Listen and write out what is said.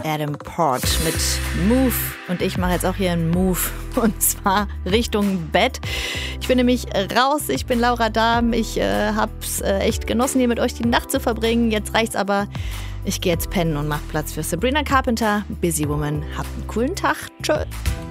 Adam Port mit Move. Und ich mache jetzt auch hier einen Move. Und zwar Richtung Bett. Ich bin nämlich raus. Ich bin Laura Dahm. Ich hab's echt genossen, hier mit euch die Nacht zu verbringen. Jetzt reicht's aber. Ich gehe jetzt pennen und mache Platz für Sabrina Carpenter. Busy Woman. Habt einen coolen Tag. Tschö.